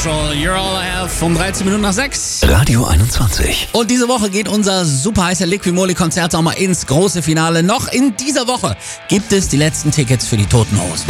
Patrol, You're All I Have, um 13 Minuten nach 6. Radio 21. Und diese Woche geht unser super heißer Liquimoli-Konzert auch mal ins große Finale. Noch in dieser Woche gibt es die letzten Tickets für die Toten Hosen.